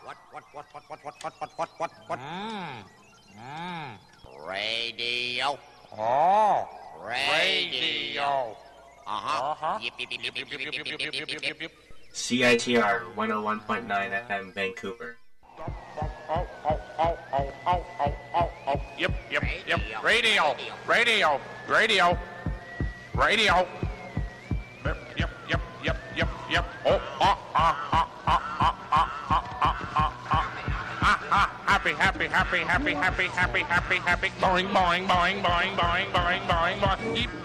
What? Radio. Oh, Radio. Uh-huh. Yip, yip, yip, yip, yip, yip, yip, yip, yip, yip, yip. CITR 101.9 FM Vancouver. Yep. Radio. Yep. Oh, happy. Boing. Yip,